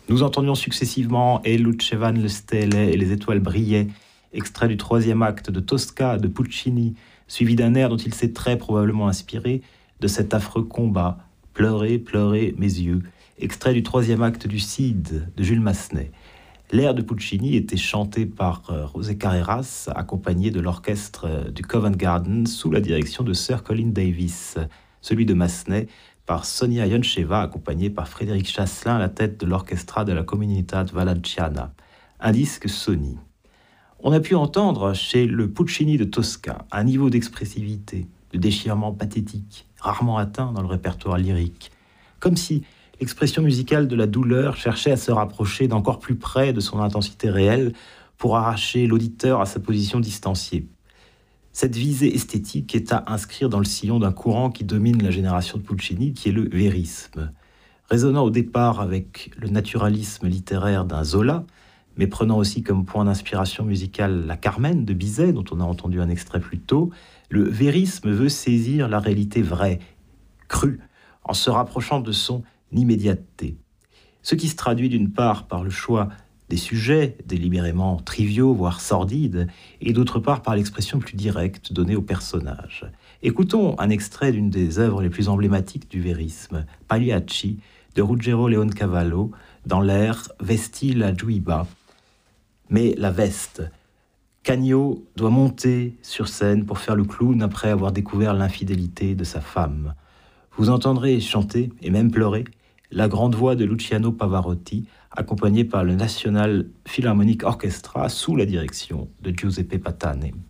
Nous entendions successivement E lucevano le stelle et les étoiles brillaient, extrait du troisième acte de Tosca de Puccini, suivi d'un air dont il s'est très probablement inspiré, de cet affreux combat, Pleurez, pleurez mes yeux, extrait du troisième acte du Cid de Jules Massenet. L'air de Puccini était chanté par José Carreras, accompagné de l'orchestre du Covent Garden sous la direction de Sir Colin Davis. Celui de Massenet par Sonia Yoncheva, accompagnée par Frédéric Chasselin à la tête de l'orchestra de la Comunitat Valenciana. Un disque Sony. On a pu entendre chez le Puccini de Tosca un niveau d'expressivité, de déchirement pathétique, rarement atteint dans le répertoire lyrique. Comme si l'expression musicale de la douleur cherchait à se rapprocher d'encore plus près de son intensité réelle pour arracher l'auditeur à sa position distanciée. Cette visée esthétique est à inscrire dans le sillon d'un courant qui domine la génération de Puccini, qui est le vérisme. Résonnant au départ avec le naturalisme littéraire d'un Zola, mais prenant aussi comme point d'inspiration musicale la Carmen de Bizet, dont on a entendu un extrait plus tôt, le vérisme veut saisir la réalité vraie, crue, en se rapprochant de son immédiateté. Ce qui se traduit d'une part par le choix des sujets délibérément triviaux, voire sordides, et d'autre part par l'expression plus directe donnée aux personnages. Écoutons un extrait d'une des œuvres les plus emblématiques du vérisme, Pagliacci, de Ruggero Leoncavallo, dans l'air Vesti la Giuiba. Mais la veste. Cagno doit monter sur scène pour faire le clown après avoir découvert l'infidélité de sa femme. Vous entendrez chanter, et même pleurer, la grande voix de Luciano Pavarotti, accompagnée par le National Philharmonic Orchestra sous la direction de Giuseppe Patane.